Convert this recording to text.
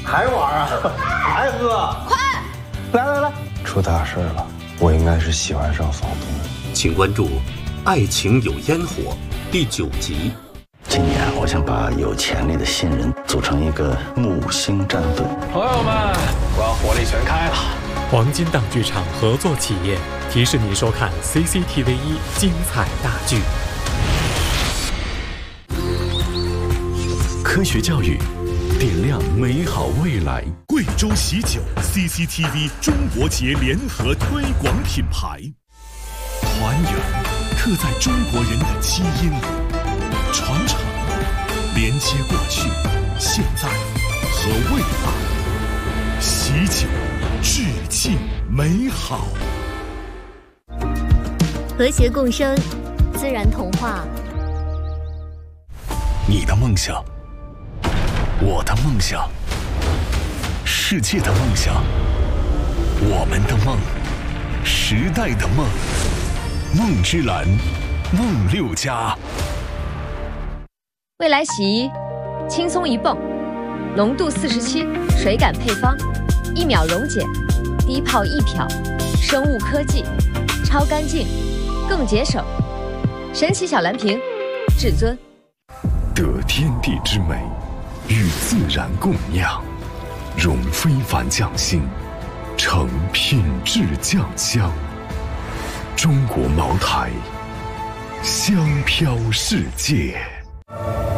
还玩啊？还喝？ 快！ 来，出大事了！我应该是喜欢上房东了。 请关注《爱情有烟火》第9集。 今年我想把有潜力的新人组成一个木星战队。 朋友们，我要火力全开了！ 黄金档剧场合作企业提示您收看 CCTV1精彩大剧。 科学教育，点亮美好未来。 贵州喜酒 CCTV 中国节联合推广品牌，还原刻在中国人的基因，传承连接过去、现在和未来。喜酒致敬美好， 和谐共生，自然童话。 你的梦想，我的梦想，世界的梦想，我们的梦，时代的梦，梦之蓝，梦6家。 未来洗衣，轻松一泵，浓度47，水感配方，1秒溶解，低泡易漂，生物科技，超干净，更节省。神奇小蓝瓶，至尊。 得天地之美，与自然共酿，融非凡匠心，成品质酱香。中国茅台，香飘世界。